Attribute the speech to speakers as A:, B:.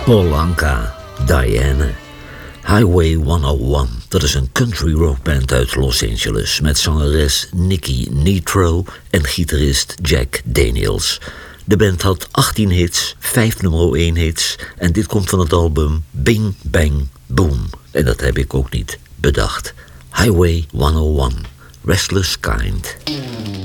A: Paul Anka, Diane. Highway 101, dat is een country rockband uit Los Angeles met zangeres Nikki Nitro en gitarist Jack Daniels. De band had 18 hits, 5 nummer 1 hits en dit komt van het album Bing Bang Boom. En dat heb ik ook niet bedacht. Highway 101, Restless Kind.